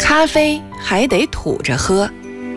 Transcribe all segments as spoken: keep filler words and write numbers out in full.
咖啡还得土着喝。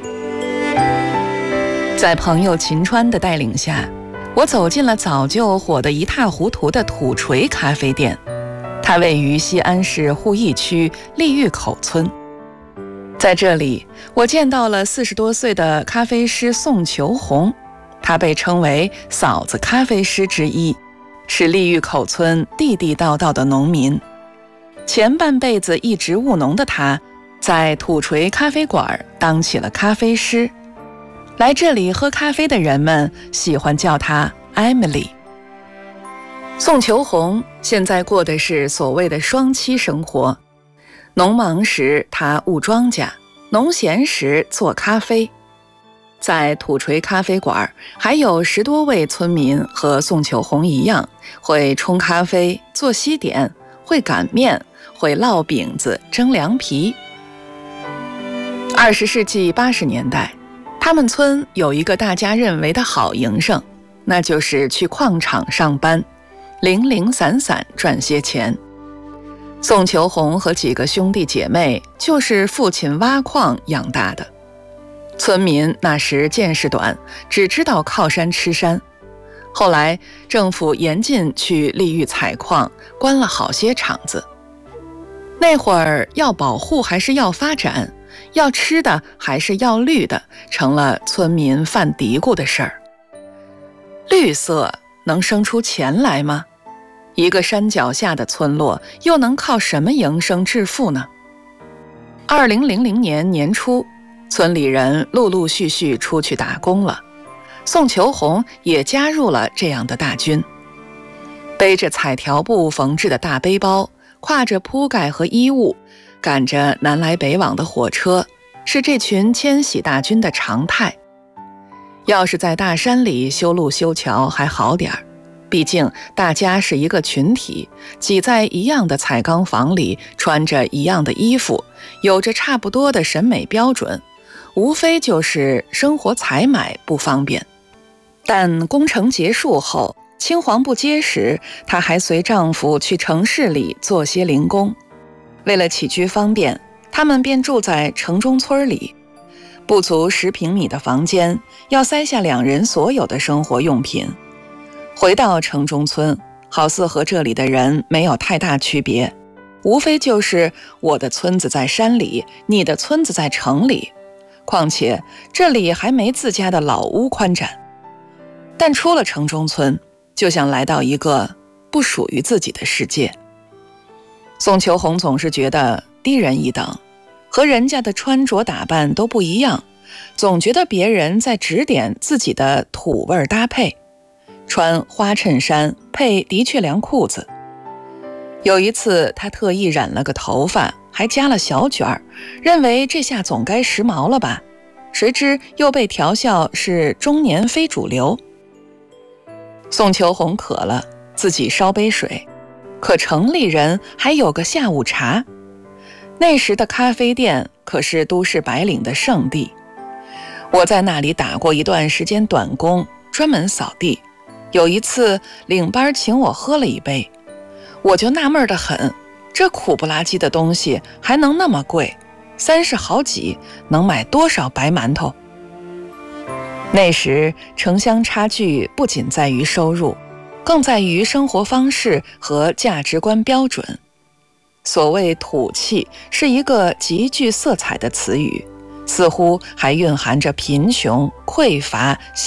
在朋友秦川的带领下，我走进了早就火得一塌糊涂的土锤咖啡店。它位于西安市鄠邑区利峪口村。在这里，我见到了四十多岁的咖啡师宋求红，他被称为嫂子咖啡师之一，是利峪口村地地道道的农民。前半辈子一直务农的他，在土锤咖啡馆当起了咖啡师。来这里喝咖啡的人们喜欢叫他 Emily。 宋求红现在过的是所谓的双栖生活，农忙时他务庄稼，农闲时做咖啡。在土锤咖啡馆，还有十多位村民和宋求红一样，会冲咖啡、做西点，会擀面，会烙饼子、蒸凉皮。二十世纪八十年代，他们村有一个大家认为的好营生，那就是去矿场上班，零零散散赚些钱。宋求红和几个兄弟姐妹就是父亲挖矿养大的。村民那时见识短，只知道靠山吃山。后来政府严禁去利峪采矿，关了好些厂子。那会儿要保护还是要发展，要吃的还是要绿的，成了村民犯嘀咕的事儿。绿色能生出钱来吗？一个山脚下的村落又能靠什么营生致富呢？二零零零年年初，村里人陆陆续续出去打工了，宋求红也加入了这样的大军。背着彩条布缝制的大背包，挎着铺盖和衣物，赶着南来北往的火车，是这群迁徙大军的常态。要是在大山里修路修桥还好点儿，毕竟大家是一个群体，挤在一样的彩钢房里，穿着一样的衣服，有着差不多的审美标准，无非就是生活采买不方便。但工程结束后，青黄不接时，她还随丈夫去城市里做些零工。为了起居方便，他们便住在城中村里。不足十平米的房间，要塞下两人所有的生活用品。回到城中村，好似和这里的人没有太大区别，无非就是我的村子在山里，你的村子在城里，况且这里还没自家的老屋宽展。但出了城中村，就像来到一个不属于自己的世界。宋求红总是觉得低人一等，和人家的穿着打扮都不一样，总觉得别人在指点自己的土味搭配，穿花衬衫配的确良裤子。有一次他特意染了个头发，还加了小卷儿，认为这下总该时髦了吧，谁知又被调笑是中年非主流。宋求红渴了，自己烧杯水，可城里人还有个下午茶。那时的咖啡店可是都市白领的圣地，我在那里打过一段时间短工，专门扫地。有一次领班请我喝了一杯，我就纳闷得很，这苦不拉几的东西还能那么贵，三十好几，能买多少白馒头？那时城乡差距不仅在于收入，更在于生活方式和价值观标准。所谓土气是一个极具色彩的词语，似乎还蕴含着贫穷、匮乏、